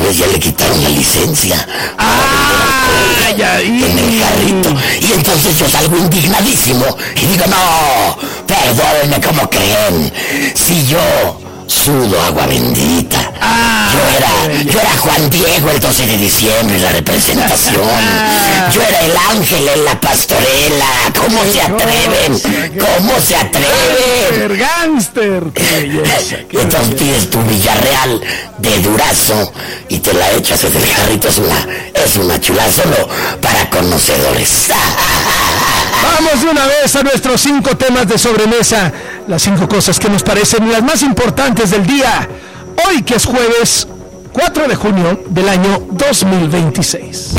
Chávez ya le quitaron la licencia. En el carrito. Y entonces yo salgo indignadísimo y digo, no, perdónenme, ¿cómo creen? Si yo sudo agua bendita. Yo era Juan Diego el 12 de diciembre en la representación. Yo era el ángel en la pastorela. ¿Cómo se atreven? ¿Cómo se atreven? ¡Gánster! Y entonces pides tu Villarreal de Durazo y te la echas en el carrito. Es una chulada solo para conocedores. Vamos de una vez a nuestros 5 temas de sobremesa. Las 5 cosas que nos parecen las más importantes del día. Hoy que es jueves 4 de junio del año 2026.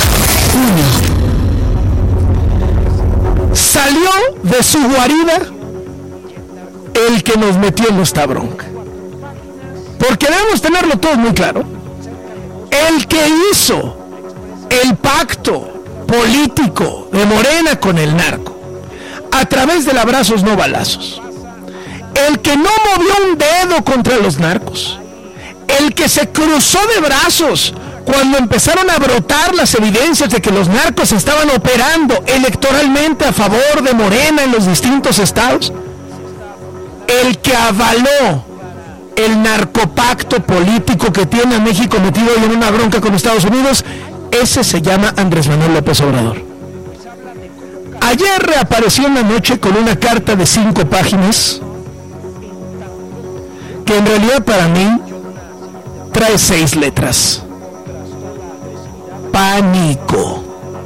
Salió de su guarida el que nos metió en esta bronca. Porque debemos tenerlo todo muy claro. El que hizo el pacto político de Morena con el narco a través del abrazos no balazos, el que no movió un dedo contra los narcos, el que se cruzó de brazos cuando empezaron a brotar las evidencias de que los narcos estaban operando electoralmente a favor de Morena en los distintos estados, el que avaló el narcopacto político que tiene a México metido en una bronca con Estados Unidos, ese se llama Andrés Manuel López Obrador. Ayer reapareció en la noche con una carta de 5 páginas que en realidad para mí trae 6 letras. Pánico.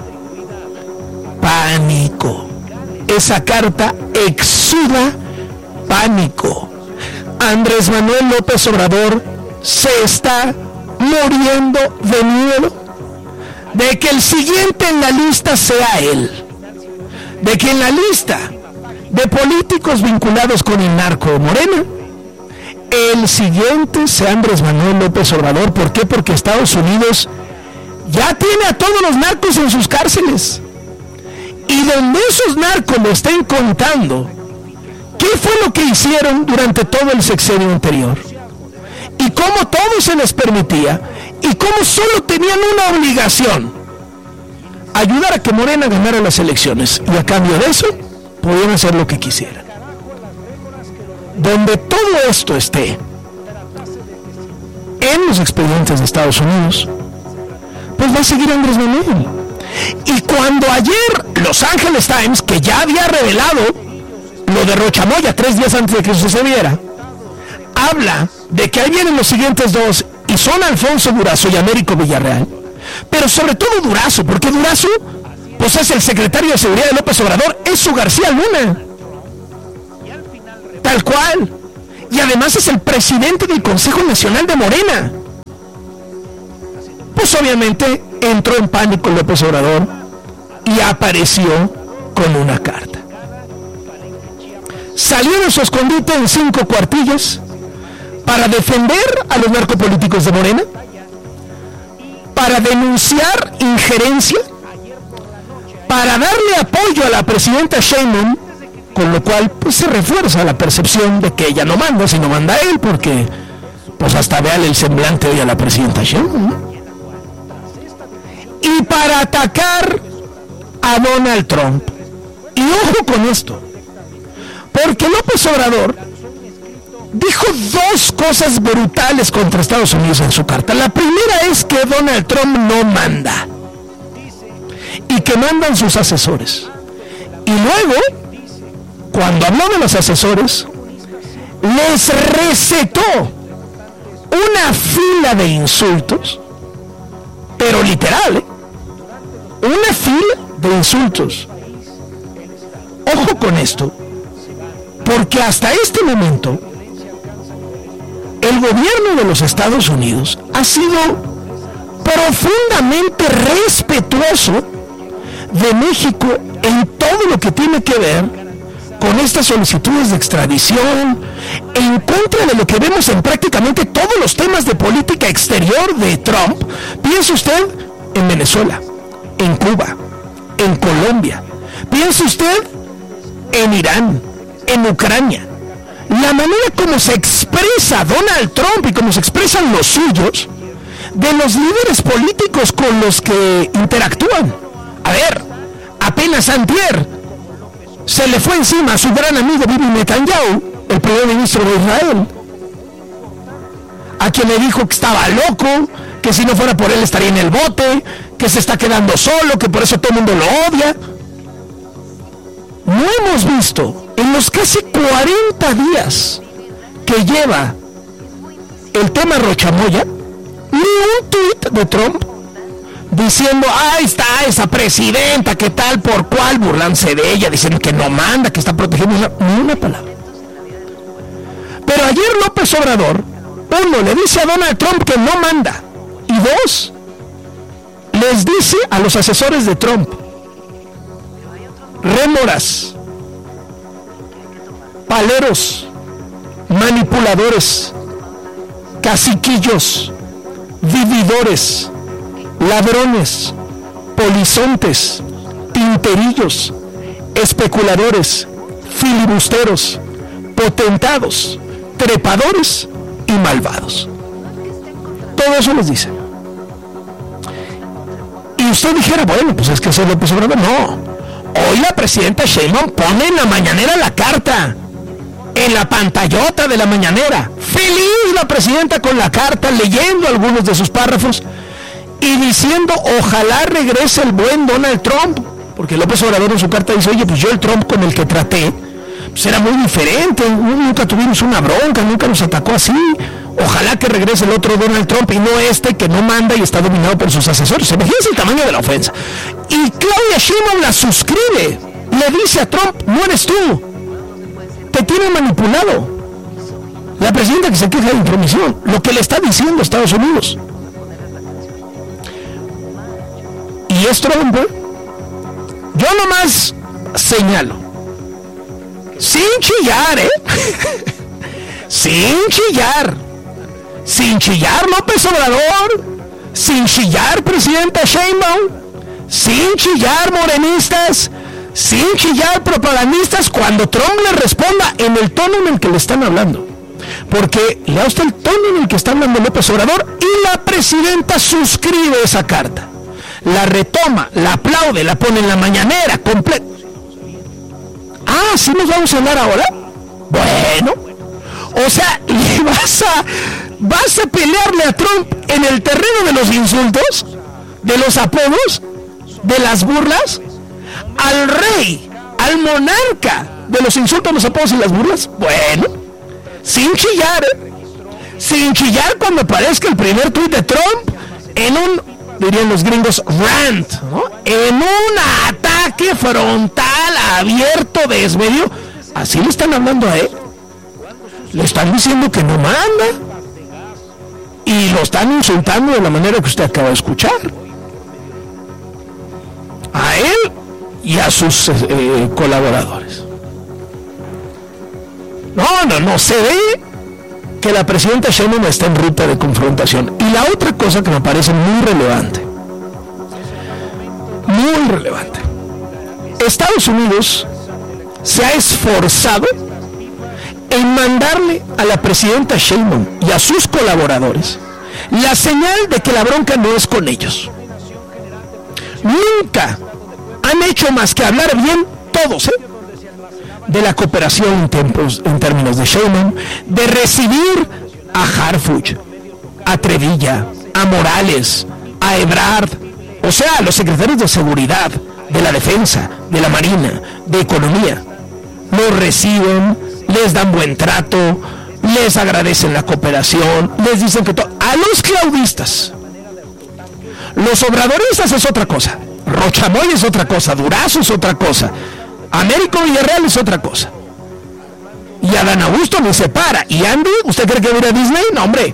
Pánico. Esa carta exuda pánico. Andrés Manuel López Obrador se está muriendo de miedo de que el siguiente en la lista sea él, de que en la lista de políticos vinculados con el narco de Morena, el siguiente sea Andrés Manuel López Obrador. ¿Por qué? Porque Estados Unidos ya tiene a todos los narcos en sus cárceles, y donde esos narcos lo estén contando qué fue lo que hicieron durante todo el sexenio anterior, y cómo todo se les permitía, y cómo solo tenían una obligación: ayudar a que Morena ganara las elecciones, y a cambio de eso podían hacer lo que quisieran. Donde todo esto esté en los expedientes de Estados Unidos, pues va a seguir Andrés Manuel. Y cuando ayer Los Angeles Times, que ya había revelado lo de Rochamoya 3 días antes de que sucediera, habla de que ahí vienen los siguientes 2, y son Alfonso Durazo y Américo Villarreal, pero sobre todo Durazo, porque Durazo pues es el secretario de Seguridad de López Obrador, es su García Luna, tal cual, y además es el presidente del Consejo Nacional de Morena. Pues obviamente entró en pánico López Obrador y apareció con una carta. Salió de su escondite en 5 cuartillas para defender a los narcopolíticos de Morena, para denunciar injerencia, para darle apoyo a la presidenta Sheinbaum, con lo cual pues se refuerza la percepción de que ella no manda, sino manda él, porque pues hasta véale el semblante hoy a la presidenta Sheinbaum, ¿no? Y para atacar a Donald Trump. Y ojo con esto, porque López Obrador dijo 2 cosas brutales contra Estados Unidos en su carta. La primera es que Donald Trump no manda, y que mandan sus asesores. Y luego, cuando habló de los asesores, les recetó una fila de insultos, pero literal, una fila de insultos. Ojo con esto, porque hasta este momento el gobierno de los Estados Unidos ha sido profundamente respetuoso de México en todo lo que tiene que ver con estas solicitudes de extradición, en contra de lo que vemos en prácticamente todos los temas de política exterior de Trump. Piense usted en Venezuela, en Cuba, en Colombia, piense usted en Irán, en Ucrania. La manera como se expresa Donald Trump y como se expresan los suyos de los líderes políticos con los que interactúan. A ver, apenas antier se le fue encima a su gran amigo Bibi Netanyahu, el primer ministro de Israel, a quien le dijo que estaba loco, que si no fuera por él estaría en el bote, que se está quedando solo, que por eso todo el mundo lo odia. No hemos visto en los casi 40 días que lleva el tema Rochamoya ni un tuit de Trump diciendo, ahí está esa presidenta, que tal por cual, burlándose de ella, diciendo que no manda, que está protegiendo, ni una palabra. Pero ayer López Obrador, uno, le dice a Donald Trump que no manda, y dos, les dice a los asesores de Trump, rémoras, paleros, manipuladores, caciquillos, vividores, ladrones, polizontes, tinterillos, especuladores, filibusteros, potentados, trepadores y malvados. Todo eso les dice. Y usted dijera, bueno, pues es que eso López Obrador. No. Hoy la presidenta Sheinbaum pone en la mañanera la carta, en la pantallota de la mañanera. Feliz la presidenta con la carta, leyendo algunos de sus párrafos y diciendo, ojalá regrese el buen Donald Trump, porque López Obrador en su carta dice, oye, pues yo el Trump con el que traté, pues era muy diferente, nunca tuvimos una bronca, nunca nos atacó así, ojalá que regrese el otro Donald Trump y no este que no manda y está dominado por sus asesores. Imagínense el tamaño de la ofensa. Y Claudia Sheinbaum la suscribe, le dice a Trump, no eres tú, te tienen manipulado. La presidenta que se queja de intromisión, lo que le está diciendo a Estados Unidos. Y es Trump, yo nomás señalo, sin chillar, sin chillar López Obrador, sin chillar presidenta Sheinbaum, sin chillar morenistas, sin chillar propagandistas, cuando Trump le responda en el tono en el que le están hablando. Porque lea usted el tono en el que está hablando López Obrador y la presidenta suscribe esa carta, la retoma, la aplaude, la pone en la mañanera completa. Ah, ¿sí nos vamos a hablar ahora? Bueno, o sea, vas a pelearle a Trump en el terreno de los insultos, de los apodos, de las burlas, al rey, al monarca de los insultos, los apodos y las burlas. Bueno, sin chillar cuando aparezca el primer tuit de Trump en un, dirían los gringos, rant, ¿no? En un ataque frontal, abierto, desmedido. Así le están hablando a él. Le están diciendo que no manda y lo están insultando de la manera que usted acaba de escuchar. A él y a sus colaboradores. No se ve que la presidenta Sheinbaum está en ruta de confrontación. Y la otra cosa que me parece muy relevante, Estados Unidos se ha esforzado en mandarle a la presidenta Sheinbaum y a sus colaboradores la señal de que la bronca no es con ellos. Nunca han hecho más que hablar bien todos, de la cooperación en términos de Sheinbaum, de recibir a Harfuch, a Trevilla, a Morales, a Ebrard, o sea, a los secretarios de seguridad, de la defensa, de la marina, de economía. Los reciben, les dan buen trato, les agradecen la cooperación, les dicen que todo. A los claudistas, los obradoristas es otra cosa, Rochamoy es otra cosa, Durazo es otra cosa, Américo Villarreal es otra cosa. Y Adán Augusto ni se para. ¿Y Andy? ¿Usted cree que va a ir a Disney? No, hombre.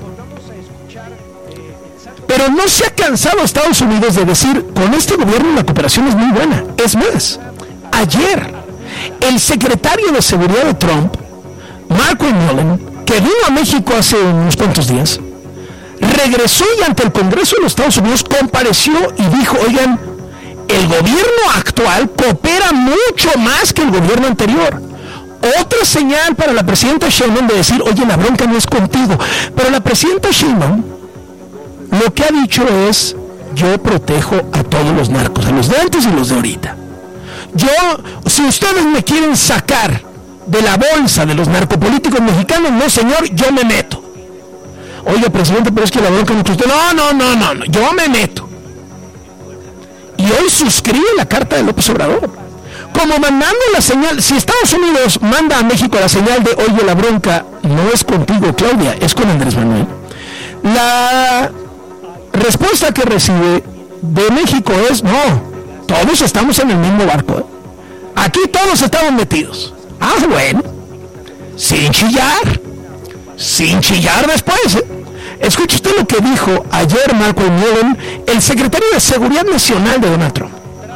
Pero no se ha cansado Estados Unidos de decir, con este gobierno la cooperación es muy buena. Es más, ayer, el secretario de Seguridad de Trump, Mark Mullen, que vino a México hace unos cuantos días, regresó y ante el Congreso de los Estados Unidos compareció y dijo, oigan, el gobierno actual coopera mucho más que el gobierno anterior. Otra señal para la presidenta Sheinbaum de decir, oye, la bronca no es contigo. Pero la presidenta Sheinbaum lo que ha dicho es: yo protejo a todos los narcos, a los de antes y los de ahorita. Si ustedes me quieren sacar de la bolsa de los narcopolíticos mexicanos, no señor, yo me meto. Oye, presidente, pero es que la bronca no es usted. No, yo me meto. Y hoy suscribe la carta de López Obrador, como mandando la señal. Si Estados Unidos manda a México la señal de: oye, la bronca no es contigo, Claudia, es con Andrés Manuel, la respuesta que recibe de México es: no, todos estamos en el mismo barco, aquí todos estamos metidos. Bueno, sin chillar después, Escuche usted lo que dijo ayer Marco Millán, el secretario de Seguridad Nacional de Donald Trump.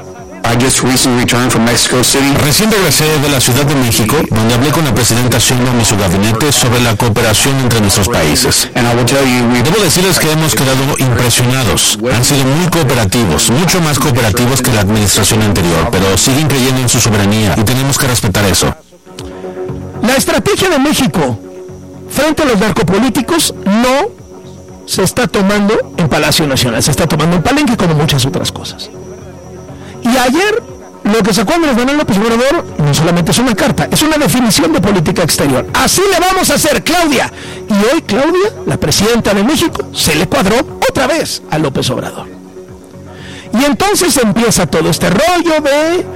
Recién regresé de la Ciudad de México, donde hablé con la presidenta Sheinbaum y su gabinete sobre la cooperación entre nuestros países. Debo decirles que hemos quedado impresionados. Han sido muy cooperativos, mucho más cooperativos que la administración anterior, pero siguen creyendo en su soberanía y tenemos que respetar eso. La estrategia de México frente a los narcopolíticos no se está tomando en Palacio Nacional, se está tomando en Palenque, como muchas otras cosas. Y ayer lo que sacó Andrés Manuel López Obrador no solamente es una carta, es una definición de política exterior. Así le vamos a hacer, Claudia. Y hoy Claudia, la presidenta de México, se le cuadró otra vez a López Obrador. Y entonces empieza todo este rollo de: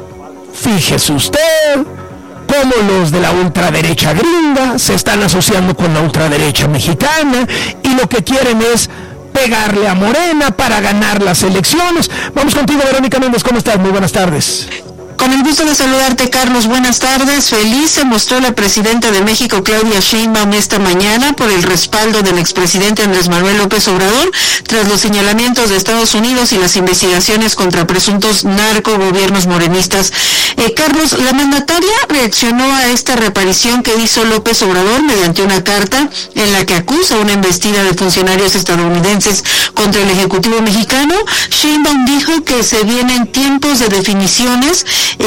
fíjese usted cómo los de la ultraderecha gringa se están asociando con la ultraderecha mexicana y lo que quieren es pegarle a Morena para ganar las elecciones. Vamos contigo, Verónica Méndez, ¿cómo estás? Muy buenas tardes. Con el gusto de saludarte, Carlos. Buenas tardes. Feliz se mostró la presidenta de México, Claudia Sheinbaum, esta mañana por el respaldo del expresidente Andrés Manuel López Obrador tras los señalamientos de Estados Unidos y las investigaciones contra presuntos narcogobiernos morenistas. Carlos, la mandataria reaccionó a esta reaparición que hizo López Obrador mediante una carta en la que acusa una embestida de funcionarios estadounidenses contra el Ejecutivo mexicano. Sheinbaum dijo que se vienen tiempos de definiciones,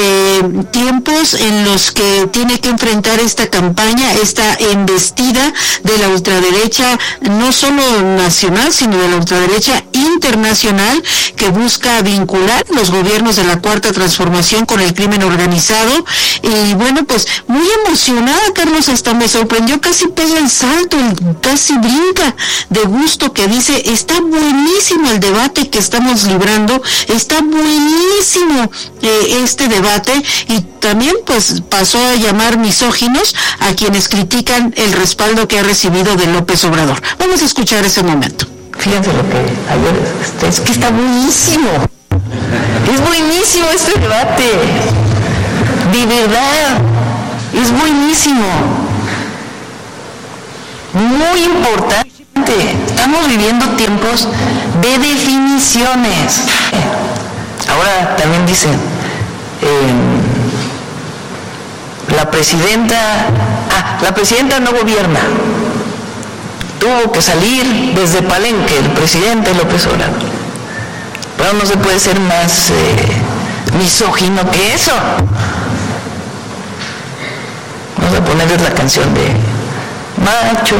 tiempos en los que tiene que enfrentar esta campaña, esta embestida de la ultraderecha, no solo nacional, sino de la ultraderecha internacional, que busca vincular los gobiernos de la Cuarta Transformación con el crimen organizado. Y bueno, pues muy emocionada, Carlos, hasta me sorprendió, casi pega el salto, casi brinca de gusto, que dice: está buenísimo el debate que estamos librando, está buenísimo este debate. Y también pues pasó a llamar misóginos a quienes critican el respaldo que ha recibido de López Obrador. Vamos a escuchar ese momento. Fíjense lo que ayer, es que está buenísimo. Es buenísimo este debate. De verdad, es buenísimo. Muy importante. Estamos viviendo tiempos de definiciones. Ahora también dicen, la presidenta no gobierna. Tuvo que salir desde Palenque el presidente López Obrador. Pero no se puede ser más misógino que eso. Vamos a ponerles la canción de Macho.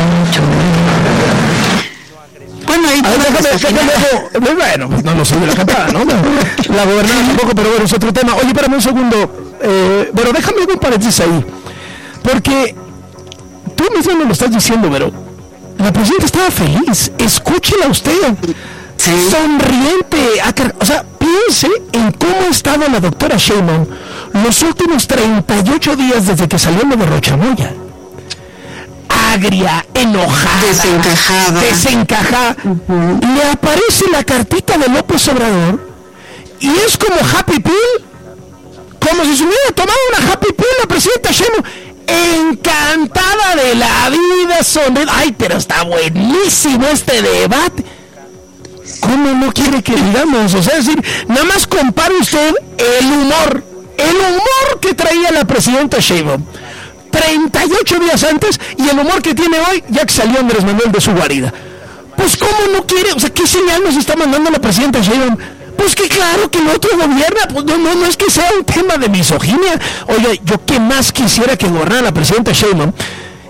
Bueno, ahí bueno, no lo sé de la cantada, ¿no? La gobernadora tampoco, pero bueno, es otro tema. Oye, espérame un segundo. Pero déjame un paréntesis ahí. Porque tú mismo me lo estás diciendo, pero la presidenta estaba feliz. Escúchela usted. Sí. Sonriente. O sea, piense en cómo estaba la doctora Sheinbaum los últimos 38 días desde que salió de Rochamoya. Agria, enojada, desencajada. Le aparece la cartita de López Obrador y es como Happy Pill, como si se hubiera tomado una Happy Pill la presidenta Sheinbaum, encantada de la vida, sonriendo. Ay, pero está buenísimo este debate. ¿Cómo no quiere que digamos? O sea, es decir, nada más compare usted el humor que traía la presidenta Sheinbaum 38 días antes y el humor que tiene hoy, ya que salió Andrés Manuel de su guarida. Pues ¿cómo no quiere? O sea, ¿qué señal nos está mandando la presidenta Sheinbaum? Pues que claro que el otro gobierna, pues no es que sea un tema de misoginia. Oye, yo qué más quisiera que gobernara la presidenta Sheinbaum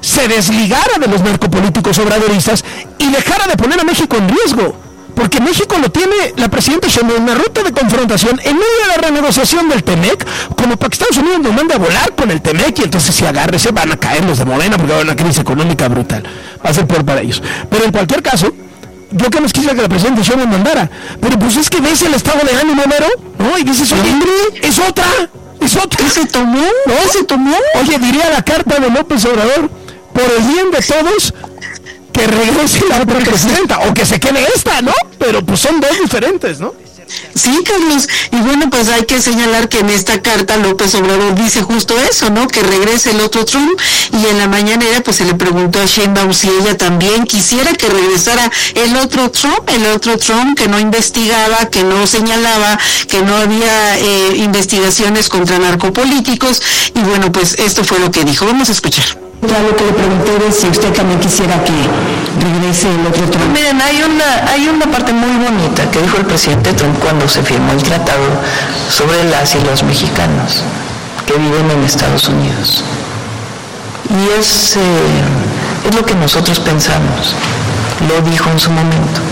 se desligara de los narcopolíticos obradoristas y dejara de poner a México en riesgo. Porque México lo tiene la presidenta Sheinbaum en una ruta de confrontación en medio de la renegociación del TEMEC, como para que Estados Unidos nos mande a volar con el TEMEC, y entonces si agárrese van a caer los de Morena porque va a haber una crisis económica brutal. Va a ser peor para ellos. Pero en cualquier caso, yo que más quisiera que la presidenta Sheinbaum mandara, pero pues es que ves el estado de ánimo, Mero, ¿no? Y dices, oye, es otra. ¿Se tomó? ¿No? ¿Se tomó? Oye, diría la carta de López Obrador, por el bien de todos, que regrese la otra presidenta, o que se quede esta, ¿no? Pero pues son dos diferentes, ¿no? Sí, Carlos, y bueno, pues hay que señalar que en esta carta López Obrador dice justo eso, ¿no? Que regrese el otro Trump, y en la mañanera pues se le preguntó a Sheinbaum si ella también quisiera que regresara el otro Trump que no investigaba, que no señalaba, que no había investigaciones contra narcopolíticos, y bueno, pues esto fue lo que dijo. Vamos a escuchar. Ya lo que le pregunté es si usted también quisiera que regrese el otro Trump. Miren, hay una parte muy bonita que dijo el presidente Trump cuando se firmó el tratado sobre las y los mexicanos que viven en Estados Unidos. Y es lo que nosotros pensamos. Lo dijo en su momento.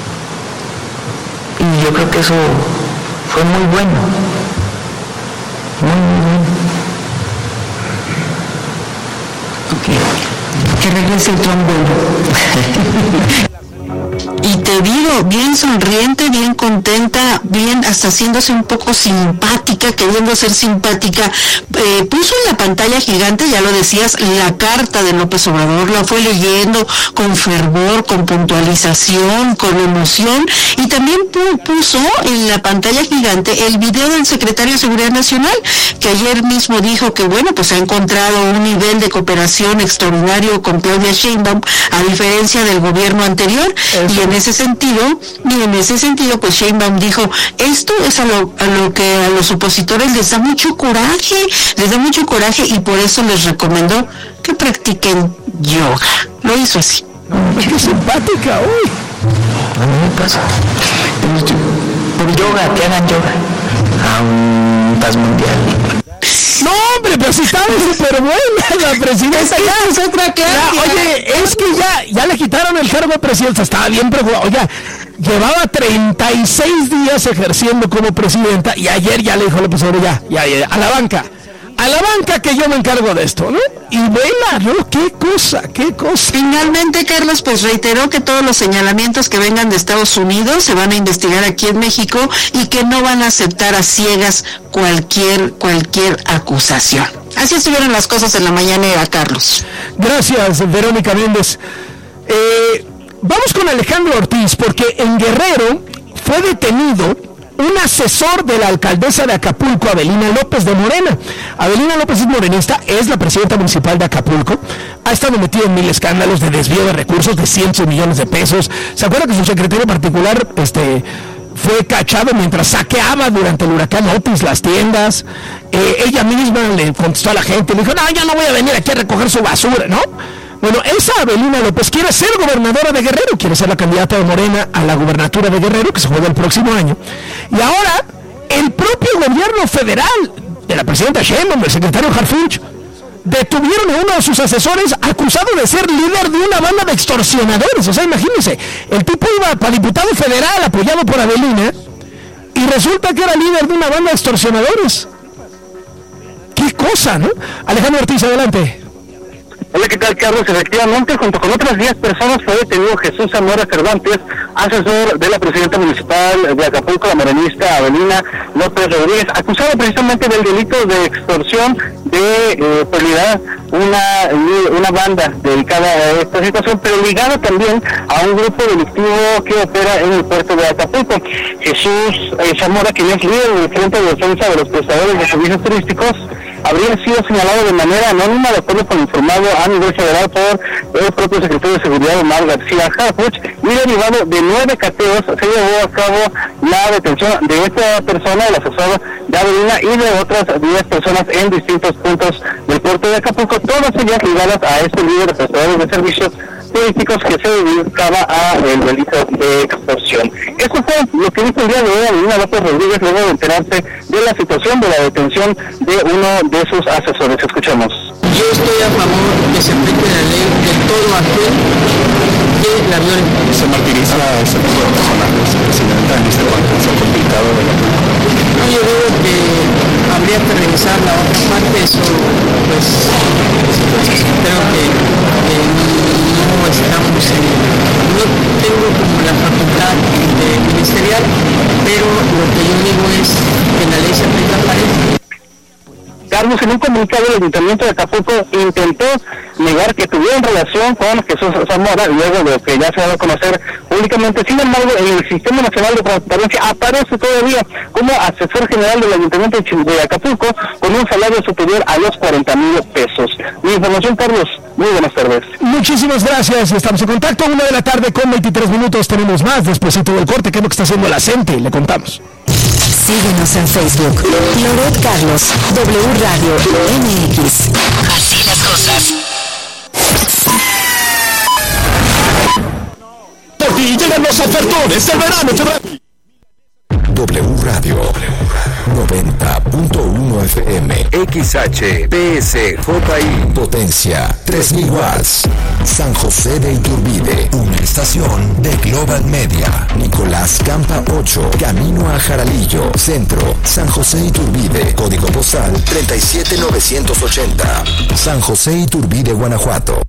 Y yo creo que eso fue muy bueno. Muy bueno. Que regrese el trombón. Y te digo, bien sonriente, bien contenta, bien hasta haciéndose un poco simpática, queriendo ser simpática. Puso en la pantalla gigante, ya lo decías, la carta de López Obrador, la fue leyendo con fervor, con puntualización, con emoción, y también puso en la pantalla gigante el video del secretario de Seguridad Nacional, que ayer mismo dijo que bueno, pues ha encontrado un nivel de cooperación extraordinario con Claudia Sheinbaum, a diferencia del gobierno anterior. Y en ese sentido, pues Sheinbaum dijo, esto es a lo que a los opositores les da mucho coraje, y por eso les recomendó que practiquen yoga. Lo hizo así. ¡Qué simpática! ¡Uy! A mí me pasa. Por yoga, que hagan yoga. A un paz mundial. No, hombre, pero si estaba súper buena la presidenta. Es que ya es otra clase. Oye, es que ya le quitaron el cargo de presidenta, estaba bien preocupado. Oiga, llevaba 36 días ejerciendo como presidenta y ayer ya le dijo López Obrador, ya, a la banca que yo me encargo de esto, ¿no? Y vela, ¿no? Qué cosa. Finalmente, Carlos, pues reiteró que todos los señalamientos que vengan de Estados Unidos se van a investigar aquí en México y que no van a aceptar a ciegas cualquier acusación. Así estuvieron las cosas en la mañanera, Carlos. Gracias, Verónica Méndez. Vamos con Alejandro Ortiz, porque en Guerrero fue detenido un asesor de la alcaldesa de Acapulco, Avelina López, de Morena. Avelina López es morenista, es la presidenta municipal de Acapulco, ha estado metida en 1000 escándalos de desvío de recursos de cientos de millones de pesos. ¿Se acuerda que su secretario particular fue cachado mientras saqueaba durante el huracán Otis las tiendas? Ella misma le contestó a la gente, le dijo, no, yo no voy a venir aquí a recoger su basura, ¿no? Bueno, esa Avelina López quiere ser gobernadora de Guerrero, quiere ser la candidata de Morena a la gubernatura de Guerrero, que se juega el próximo año. Y ahora, el propio gobierno federal, de la presidenta Sheinbaum, del secretario Harfuch, detuvieron a uno de sus asesores acusado de ser líder de una banda de extorsionadores. O sea, imagínense, el tipo iba para diputado federal apoyado por Avelina, y resulta que era líder de una banda de extorsionadores. ¡Qué cosa!, ¿no? Alejandro Ortiz, adelante. Hola, ¿qué tal, Carlos? Efectivamente, junto con otras 10 personas fue detenido Jesús Zamora Cervantes, asesor de la presidenta municipal de Acapulco, la morenista Avelina López Rodríguez, acusado precisamente del delito de extorsión de prioridad, una banda dedicada a esta situación, pero ligada también a un grupo delictivo que opera en el puerto de Acapulco. Jesús Zamora, quien es líder del Frente de Defensa de los Prestadores de Servicios Turísticos, habría sido señalado de manera anónima, de acuerdo con lo informado a nivel federal por el propio secretario de Seguridad, Omar García Harfuch, y derivado de 9 cateos se llevó a cabo la detención de esta persona, el asesor de Avelina, y de otras 10 personas en distintos puntos del puerto de Acapulco, todas ellas ligadas a este líder de prestadores de servicios turísticos que se dedicaba a el delito de extorsión. Eso fue lo que dijo el día de hoy Avelina López Rodríguez luego de enterarse de la situación de la detención de uno de sus asesores. Escuchemos. Yo estoy a favor que se aplique la ley de todo aquel que la viole. ¿Se martiriza a ese tipo de personajes, presidenta, en este contexto complicado de la política? No, yo digo que habría que revisar la otra parte, eso pues creo que no estamos no tengo como la facultad ministerial, pero lo que yo digo es que la ley se aplica para eso. Carlos, en un comunicado del Ayuntamiento de Acapulco intentó negar que tuvieron relación con Jesús Zamora, luego de que ya se ha dado a conocer públicamente. Sin embargo, en el Sistema Nacional de Transparencia aparece todavía como asesor general del Ayuntamiento de Acapulco con un salario superior a los 40,000 pesos. Mi información, Carlos. Muy buenas tardes. Muchísimas gracias. Estamos en contacto. 1:00 con 23 minutos. Tenemos más despuesito del corte. ¿Qué es lo que está haciendo la gente? Le contamos. Síguenos en Facebook. Loret Carlos, W Radio MX. Así las cosas. Por ti llegan los ofertones del verano. W Radio 90.1 FM XHPSJI potencia 3000 watts. San José de Iturbide, una estación de Global Media. Nicolás Campa 8, camino a Jaralillo, centro, San José Iturbide, código postal 37980. San José Iturbide, Guanajuato.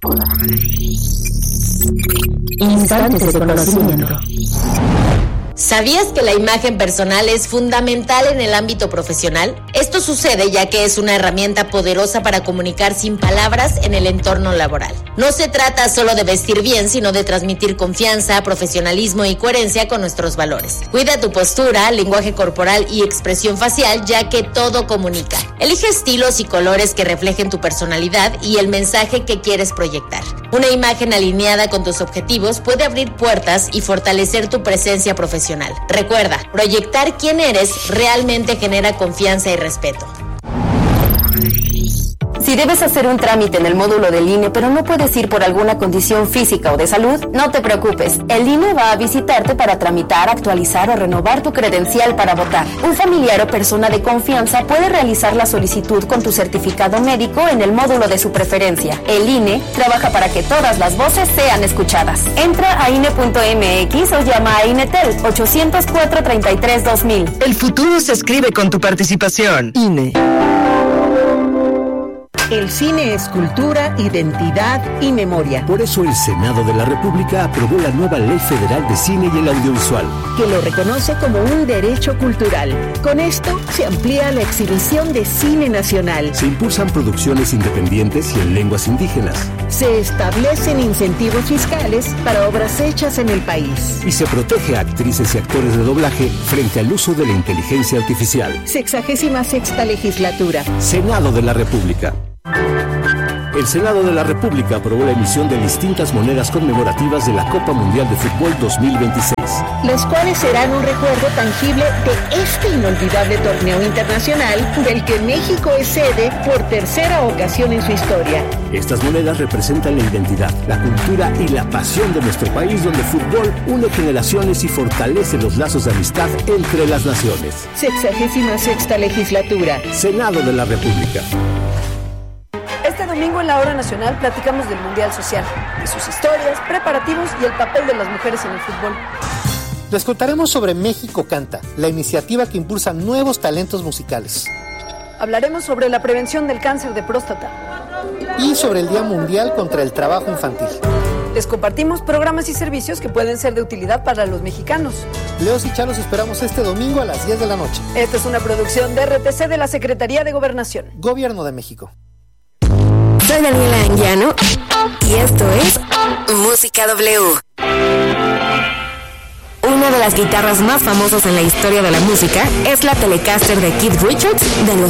Instantes de conocimiento. ¿Sabías que la imagen personal es fundamental en el ámbito profesional? Esto sucede ya que es una herramienta poderosa para comunicar sin palabras en el entorno laboral. No se trata solo de vestir bien, sino de transmitir confianza, profesionalismo y coherencia con nuestros valores. Cuida tu postura, lenguaje corporal y expresión facial, ya que todo comunica. Elige estilos y colores que reflejen tu personalidad y el mensaje que quieres proyectar. Una imagen alineada con tus objetivos puede abrir puertas y fortalecer tu presencia profesional. Recuerda, proyectar quién eres realmente genera confianza y respeto. Si debes hacer un trámite en el módulo del INE, pero no puedes ir por alguna condición física o de salud, no te preocupes. El INE va a visitarte para tramitar, actualizar o renovar tu credencial para votar. Un familiar o persona de confianza puede realizar la solicitud con tu certificado médico en el módulo de su preferencia. El INE trabaja para que todas las voces sean escuchadas. Entra a INE.mx o llama a INETEL 804-33-2000. El futuro se escribe con tu participación. INE. El cine es cultura, identidad y memoria. Por eso el Senado de la República aprobó la nueva Ley Federal de Cine y el Audiovisual, que lo reconoce como un derecho cultural. Con esto se amplía la exhibición de cine nacional. Se impulsan producciones independientes y en lenguas indígenas. Se establecen incentivos fiscales para obras hechas en el país. Y se protege a actrices y actores de doblaje frente al uso de la inteligencia artificial. 66ª legislatura. Senado de la República. El Senado de la República aprobó la emisión de distintas monedas conmemorativas de la Copa Mundial de Fútbol 2026. Las cuales serán un recuerdo tangible de este inolvidable torneo internacional del que México es sede por tercera ocasión en su historia. Estas monedas representan la identidad, la cultura y la pasión de nuestro país, donde el fútbol une generaciones y fortalece los lazos de amistad entre las naciones. 66ª legislatura. Senado de la República. Este domingo en la Hora Nacional platicamos del Mundial Social, de sus historias, preparativos y el papel de las mujeres en el fútbol. Les contaremos sobre México Canta, la iniciativa que impulsa nuevos talentos musicales. Hablaremos sobre la prevención del cáncer de próstata. Y sobre el Día Mundial contra el Trabajo Infantil. Les compartimos programas y servicios que pueden ser de utilidad para los mexicanos. Leos y Chalos esperamos este domingo a las 10 de la noche. Esta es una producción de RTC de la Secretaría de Gobernación. Gobierno de México. Soy Daniela Anguiano y esto es Música W. Una de las guitarras más famosas en la historia de la música es la Telecaster de Keith Richards de los